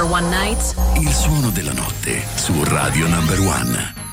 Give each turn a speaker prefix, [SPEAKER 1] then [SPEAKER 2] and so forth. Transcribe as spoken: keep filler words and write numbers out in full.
[SPEAKER 1] One Night.
[SPEAKER 2] Il suono della notte su Radio Number One.